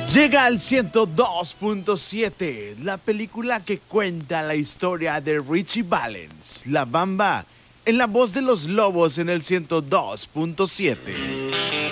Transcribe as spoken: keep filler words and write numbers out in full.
Llega al ciento dos punto siete, la película que cuenta la historia de Richie Valens, La Bamba, en la voz de los Lobos en el ciento dos punto siete.